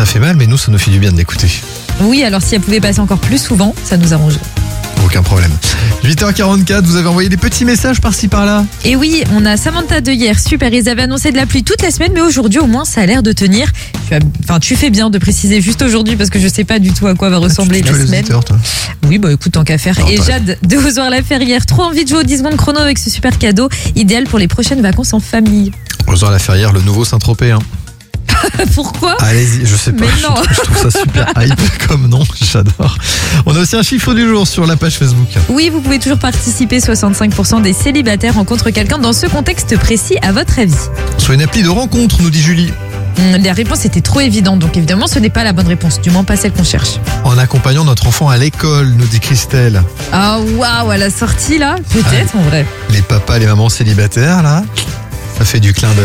fait mal, mais nous, ça nous fait du bien de l'écouter. Oui, alors si elle pouvait passer encore plus souvent, ça nous arrangerait. Aucun problème. 8h44, vous avez envoyé des petits messages par-ci par-là. Et oui, on a Samantha de hier, super, ils avaient annoncé de la pluie toute la semaine, mais aujourd'hui au moins ça a l'air de tenir. Tu fais bien de préciser juste aujourd'hui parce que je sais pas du tout à quoi va ressembler la semaine. Toi. Oui, bah écoute, tant qu'à faire. Non, Et Jade de Ozoir-la-Ferrière, trop envie de jouer au 10 secondes chrono avec ce super cadeau, idéal pour les prochaines vacances en famille. Ozoir-la-Ferrière, le nouveau Saint-Tropez. Pourquoi ? Allez-y, je sais pas. Mais non. Je trouve ça super hype comme nom, j'adore. On a aussi un chiffre du jour sur la page Facebook. Oui, vous pouvez toujours participer. 65% des célibataires rencontrent quelqu'un dans ce contexte précis, à votre avis. Sur une appli de rencontre, nous dit Julie. La réponse était trop évidente, donc évidemment ce n'est pas la bonne réponse, du moins pas celle qu'on cherche. En accompagnant notre enfant à l'école, nous dit Christelle. Ah waouh, à la sortie là, peut-être en vrai. Les papas, les mamans célibataires, là, ça fait du clin d'œil.